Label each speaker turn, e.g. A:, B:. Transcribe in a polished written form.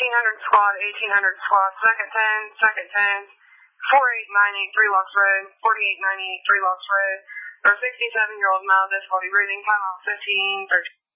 A: 1800 squad, 1800 squad, second 10, 4898 Three Locks Road, 4898 Three Locks Road. Our 67-year-old male difficulty breathing, time out 15, 13.